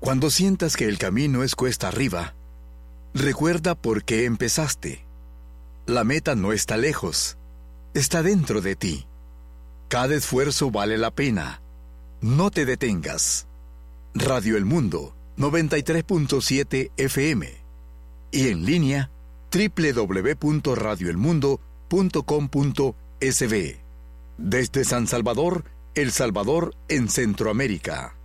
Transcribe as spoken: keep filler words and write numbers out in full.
Cuando sientas que el camino es cuesta arriba, recuerda por qué empezaste. La meta no está lejos, está dentro de ti. Cada esfuerzo vale la pena. No te detengas. Radio El Mundo, noventa y tres punto siete F M. Y en línea, doble u doble u doble u punto radio el mundo punto com punto es be. Desde San Salvador, El Salvador en Centroamérica.